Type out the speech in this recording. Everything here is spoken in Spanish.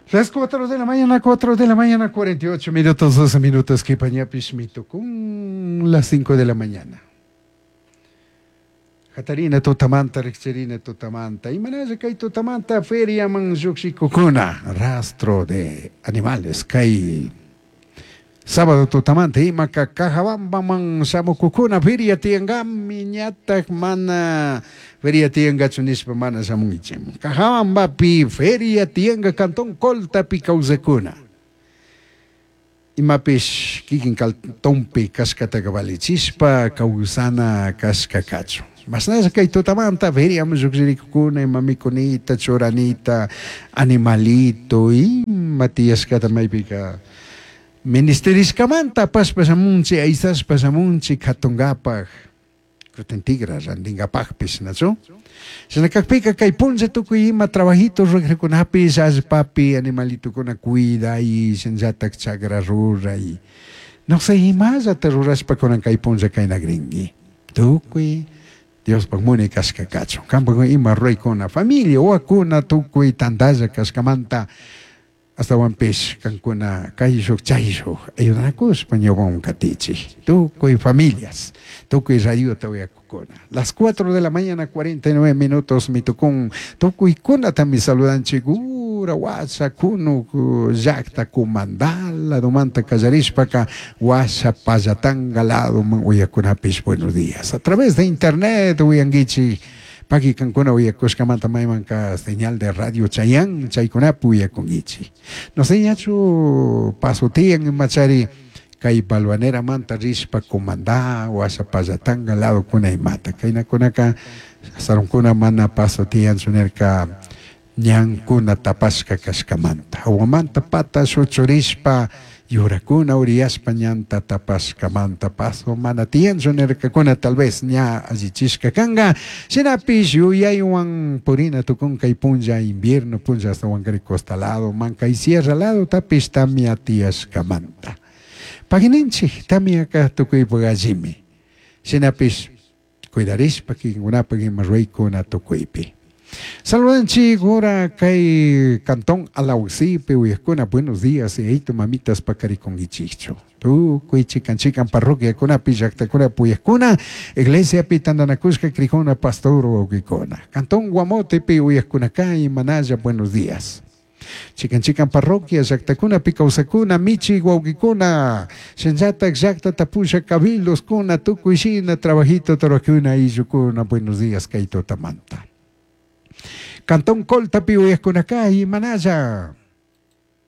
Las 4 de la mañana, 4 de la mañana, 48 minutos, 12 minutos, que pañapis mito con las 5 de la mañana. Catarina Totamanta, Rexerina Totamanta, y manaya kay Totamanta, feria man yuxicocuna, rastro de animales, kay sábado Totamanta, y macacajabamba man samucucuna, feria tiangam, miñatak mana, feria tianga chunispa mana samuichem, cajabamba pi, feria tianga cantón colta pi causecuna. Y mapis kikin caltompi cascatagavalichispa, causana cascacacho. Mas nasa kay Totamanta, veríamos uxiricuna, mamiconita, choranita, animalito, y Matías Catamaypica. Ministeris Camanta, pas pasamunchi, aizas pasamunchi, katongapag, crutentigra, randingapag, pisnazo. Se nakakpika kay punse tukuyima, trabajito, rekunapis, as papi, animalito ko na cuida, y senzatak chagra rura, y no sé, y más ataruras pa konan kay punse kay nagringi. Tukuy. Dios pagmuni cascacacho. Campo ima rey con la familia o acuna tucuy tandaza cascamanta hasta wampis cancuna caishok chaishok ayudanacus pañobon catichi. Tucuy familias. Tucuy radio te voy a cucona. Las 4 de la mañana, 49 minutos, mi tucun. Tucuy cuna también saludan chigura, wasa, kuno, jacta, kumandala, domanta casarispaca, wasa, pazatanga, lado, uyacunapis, buenos días. A través de internet, uyangichi, pagi cancuna, uyacuscamanta, maimanca, señal de radio chayán, chaycunapu, uyakungichi. No sé, yachu, pasotían en machari, kay balvanera manta rispa comandá wasa pazatanga lado kuna imata kayna kunaka sarunkuna mana paso tian sunerka ñankuna tapaska kaskamanta awamanta pata suchurispa yurakuna uriaspa ñanta tapaskamanta paso mana tian sunerka kuna tal vez ña allichiska kanga sinapis yuyaywan purina tukun kay punja invierno punja hasta wankari costa lado manca y sierra lado tapis tamia tiaskamanta paginenchi tamia ka tukuy pagajimi sinapis cuidaris paki una pagi marrey na tukuypi saludanchi gora kay cantón alausipe uyakuna buenos días y eito mamitas pakari con ichicho tu chican parroquia kuna pillakta kuna puyakuna iglesia pitandanakuska crijona pastor ogikona cantón guamote pi uyakuna kay manaya buenos días chican parroquia, Zactacuna, Picausacuna, Michi, Guauquicuna, Sensata, Exacta, Tapusha, Cabildos, Cuna, Tucuishina, Trabajito, Toracuna, Izucuna, buenos días, Caito Tamanta. Cantón Colta, Piuescunacá y Manaya.